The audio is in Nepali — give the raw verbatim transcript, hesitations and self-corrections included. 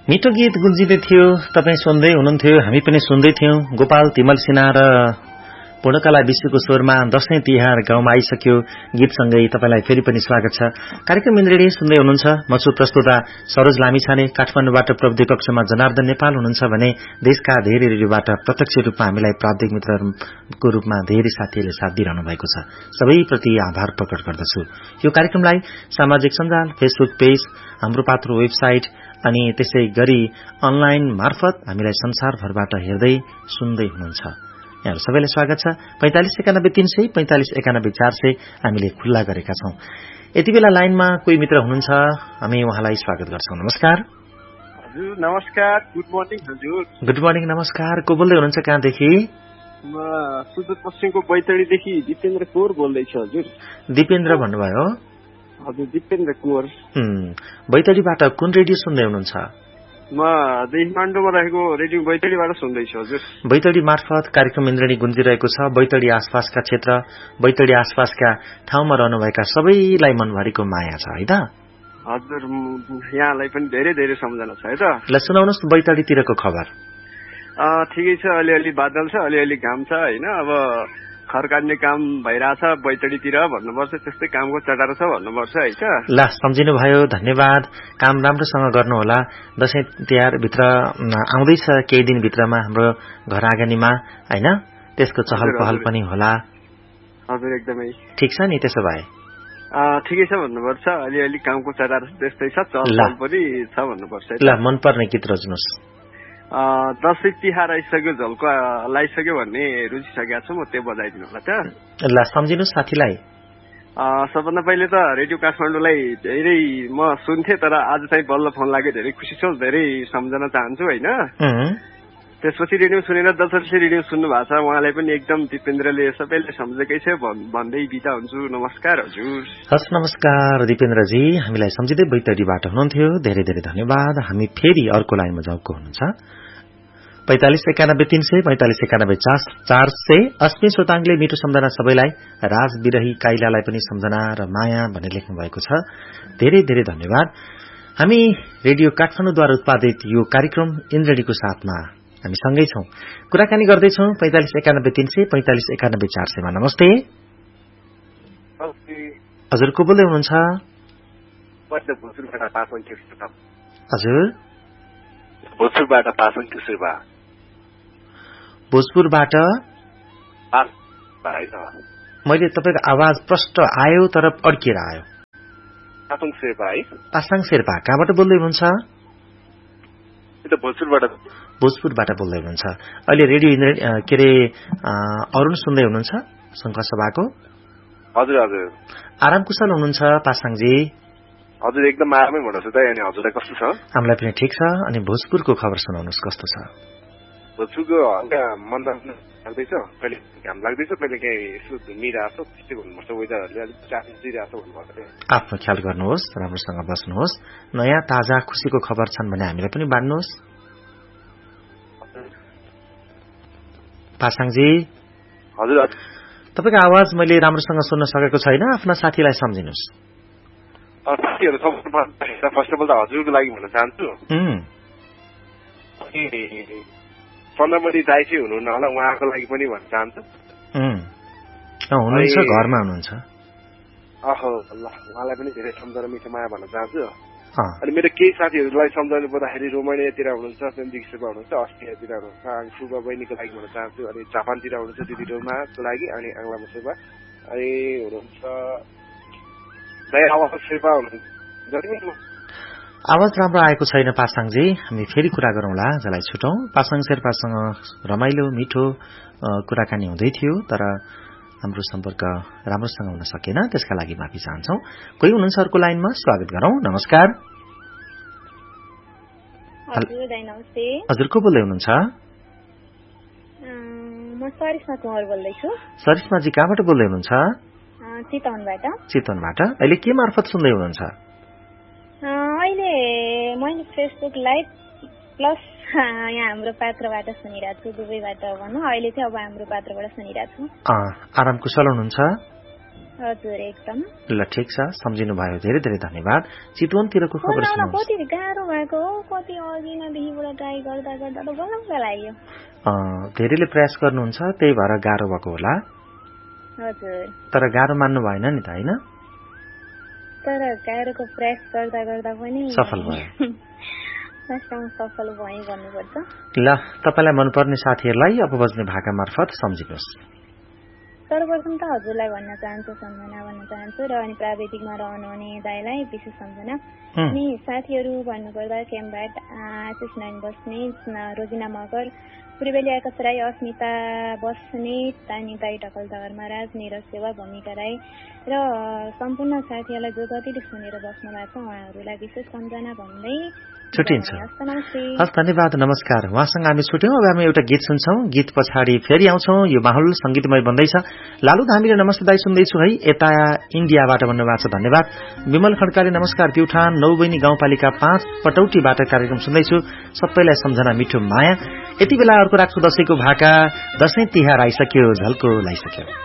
मिठो गीत गुन्जिँदै थियो, तपाईँ सुन्दै हुनुहुन्थ्यो, हामी पनि सुन्दै थियौं। गोपाल तिमल सिन्हा र पूर्णकला विश्वको स्वरमा दशैं तिहार गाउँमा आइसक्यो। गीतसँगै तपाईलाई फेरि पनि स्वागत छ। कार्यक्रम इन्द्रेणी सुन्दै हुनुहुन्छ। म छु प्रस्तुता सरोज लामिछाने। काठमाडौँबाट प्रविधि कक्षमा जनार्दन नेपाल हुनुहुन्छ भने देशका धेरै रेडियोबाट प्रत्यक्ष रूपमा हामीलाई प्राविधिक मित्रहरूको रूपमा धेरै साथीहरूले साथ दिइरहनु भएको छ। सबैप्रति आभार प्रकट गर्दछु। यो कार्यक्रमलाई सामाजिक सञ्जाल, फेसबुक पेज, हाम्रो पात्रो वेबसाइट अनि त्यसै गरी अनलाइन मार्फत हामीलाई संसारभरबाट हेर्दै सुन्दै हुनुहुन्छ। यहाँहरू सबैलाई स्वागत छ। पैंतालिस एकानब्बे तीन सय पैंतालिस एकानब्बे चार सय हामीले खुल्ला गरेका छौं। यति बेला लाइनमा कोही मित्र हुनुहुन्छ, हामी उहाँलाई स्वागत गर्छौं। नमस्कार हजुर। नमस्कार, गुड मर्निङ हजुर। गुड मर्निङ, नमस्कार। को बोल्दै हुनुहुन्छ, कहाँदेखि? म सुदूरपश्चिमको बैतडीदेखि दिपेन्द्र कुवर बोल्दैछु हजुर। दिपेन्द्र भन्नुभयो? हजुर, दिपेन्द्र कुवर। बैतडीबाट कुन रेडियो सुन्दै हुनुहुन्छ? म काठमाडौँमा रहेको रेडियो बैतडीबाट सुन्दैछु हजुर। बैतडी मार्फत कार्यक्रम इन्द्रेणी गुन्जिरहेको छ। बैतडी आसपासका क्षेत्र, बैतडी आसपासका ठाउँमा रहनुभएका सबैलाई मनभरिको माया छ है त? हजुर, यहाँलाई पनि धेरै धेरै सम्झना छ है त। ल सुनाउनुहोस् बैतडीतिरको खबर। ठिकै छ, अलिअलि बादल छ, अलिअलि घाम छ होइन। अब खरकाट्ने काम भइरहेछ बैतडीतिर भन्नुपर्छ, त्यस्तै कामको चटारो छ भन्नुपर्छ है त। ल सम्झिनु भयो, धन्यवाद। काम राम्रोसँग गर्नुहोला। दशैं तिहार भित्र आउँदैछ केही दिनभित्रमा हाम्रो घर आँगनीमा होइन, त्यसको चहल पहल पनि होला। हजुर, एकदमै ठिक छ नि। त्यसो भए ठिकै छ भन्नुपर्छ, अलिअलि कामको चटारो त्यस्तै छ, चहल पहल पनि छ भन्नुपर्छ। ल मनपर्ने गीत रोज्नुहोस्। दशैं तिहार आइसक्यो, झल्को लाइसक्यो भन्ने रुचिसकेको छु, म त्यो बजाइदिनु होला त। ल सम्झिनुहोस् साथीलाई। सबभन्दा पहिले त रेडियो काठमाडौँलाई धेरै म सुन्थेँ, तर आज चाहिँ बल्ल फोन लाग्यो, धेरै खुसी छु, धेरै सम्झना चाहन्छु होइन। त्यसपछि रेडियो सुनेर जसरी रेडियो सुन्नु भएको छ उहाँलाई पनि एकदम दिपेन्द्रले सबैले सम्झेकै छ भन्दै बिदा हुन्छु। नमस्कार हजुर। हस्, नमस्कार दिपेन्द्रजी। हामीलाई सम्झिँदै बैतडीबाट हुनुहुन्थ्यो, धेरै धेरै धन्यवाद। हामी फेरि अर्को लाइनमा जाउको हुनुहुन्छ। पैंतालिस एकानब्बे तीन सय पैंतालिस एकानब्बे चार सय। अस्मि सोताङले मिठो सम्झना सबैलाई, राज बिरही काइलालाई पनि सम्झना र माया भनेर लेख्नु भएको छ। धेरै धेरै धन्यवाद। हामी रेडियो काठमाडौँद्वारा उत्पादित यो कार्यक्रम इन्द्रेणीको साथमा हामी सँगै छौं, कुराकानी गर्दैछौं। पैंतालिस एकानब्बे तीन सय पैंतालिस एकानब्बे चार सयमा। नमस्ते हजुर, को बोल्दै हुनुहुन्छ? हजुर, भोजपुरबाट पासन किशोरबा। भोजपुरबाट मैले तपाईँको आवाज प्रष्ट आयो तर अड्किएर आयो। पासाङ शेर्पा है? पासाङ शेर्पा। कहाँबाट बोल्दै हुनुहुन्छ? भोजपुरबाट। भोजपुरबाट बोल्दै हुनुहुन्छ। अहिले रेडियो के अरे अरुण सुन्दै हुनुहुन्छ शङ्कर सभाको? हजुर हजुर। आराम कुशल हुनुहुन्छ पासाङजी? हजुर, एकदम आरामै भन्नुहोस् त। अनि हजुरलाई कस्तो छ? हामीलाई पनि ठिक छ। अनि भोजपुरको खबर सुनाउनुहोस्, कस्तो छ? भोजपुरको हल्का मन लाग्दैछ, कहिले घाम लाग्दैछ, कहिले काहीँ यसो धुमिरहेछ, त्यस्तै भन्नुपर्छ। वेदरहरूले अलिक चार्ज दिइरहेछ भन्नुपर्छ। आफ्नो ख्याल गर्नुहोस्, राम्रोसँग बस्नुहोस्। नयाँ ताजा खुसीको खबर छन् भने हामीलाई पनि बाँड्नुहोस्। पासाङजी? हजुर। तपाईँको आवाज मैले राम्रोसँग सुन्न सकेको छैन, आफ्ना साथीलाई सम्झिनुहोस्। साथीहरू फर्स्ट अफ अल त हजुरको लागि भन्न चाहन्छु, चन्द्रमती दाइ चाहिँ हुनुहुन्न होला, उहाँको लागि पनि भन्न चाहन्छु। हुनुहुन्छ, घरमा हुनुहुन्छ? अहो ल, उहाँलाई पनि धेरै सम्झना मिठो माया भन्न चाहन्छु। अनि मेरो केही साथीहरूलाई सम्झाउनु पर्दाखेरि रोमानियातिर हुनुहुन्छ, पेन्दिक्समा हुनुहुन्छ, अस्ट्रेलियातिर हुनुहुन्छ, अनि सुब्बा बहिनीको लागि भन्न चाहन्छु। अनि जापानतिर हुनुहुन्छ दिदी रोमाको लागि, अनि आङ्ला मुसेबा अनि हुनुहुन्छ आवाज राम्रो आएको छैन पासाङजी। हामी फेरि कुरा गरौँला, जसलाई छुटौं। पासाङ शेर्पासँग रमाइलो मिठो कुराकानी हुँदै थियो, तर हाम्रो सम्पर्क राम्रोसँग हुन सकेन, त्यसका लागि माफी चाहन्छौं। कोही हुनुहुन्छ अर्को लाइनमा, स्वागत गरौं। नमस्कार। हजुर, को बोल्दै हुनुहुन्छ? म सरिस्मा कुमार बोल्दैछु। सरिस्माजी, कहाँबाट बोल्दै हुनुहुन्छ? चितवनबाट। चितवनबाट। अहिले के मार्फत सुन्दै हुनुहुन्छ? अहिले मैले फेसबुक लाइभ प्लस यहाँ हाम्रो पात्रबाट सुनिरहेको छु, दुबईबाट भनौँ। अहिले चाहिँ अब हाम्रो पात्रबाट सुनिरहेको छु। आराम कुशल हुनुहुन्छ? हजुर एकदम। ल ठिक छ, सम्झिनु भयो, धेरै धेरै धन्यवाद। चितवनतिरको खबर सुनाउनु। कति गाह्रो भएको हो, कति अघि नदेखिबाट ट्राई गर्दा गर्दा त बल्ल लाग्यो। धेरैले प्रयास गर्नुहुन्छ, त्यही भएर गाह्रो भएको होला। हजुर। तर गाह्रो मान्नु भएन नि त, होइन? तर गाह्रोको प्रयास गर्दा गर्दा पनि सफल भयो। सफल भए भन्नुपर्छ। ल, तपाईँलाई मनपर्ने साथीहरूलाई अब बज्ने भाका मार्फत सम्झिनुहोस्। सर्वप्रथम त हजुरलाई भन्न चाहन्छु, सम्झना भन्न चाहन्छु, र अनि प्राविधिकमा रहनुहुने दाइलाई विशेष सम्झना। अनि साथीहरू भन्नुपर्दा क्याम्बाट आशिष नारायण बस्नेत, रोजिना मगर, पूर्वेली आकाश राई, अस्मिता बस्नेत, तानी दाई ढकल धर्मराज, निरज सेवा, भूमिका राई र सम्पूर्ण साथीहरूलाई जो जतिले सुनेर बस्नु भएको छ उहाँहरूलाई विशेष सम्झना भन्दै छुट्टिन्छ। हस्, धन्यवाद, नमस्कार। उहाँसँग हामी छुट्यौँ। अब हामी एउटा गीत सुन्छौँ, गीत पछाडि फेरि आउँछौँ। यो माहौल संगीतमय बन्दैछ। लालु धामीले नमस्ते दाई सुन्दैछु है, यता इन्डियाबाट भन्नुभएको छ, धन्यवाद। विमल खड्काले नमस्कार, प्युठान नौबैनी गाउँपालिका पाँच पटौटीबाट कार्यक्रम सुन्दैछु, सबैलाई सम्झना मिठो माया। यति बेला अर्को राख्छु दशैंको भाका, दशैं तिहार आइसक्यो, झल्को लाइसक्यो।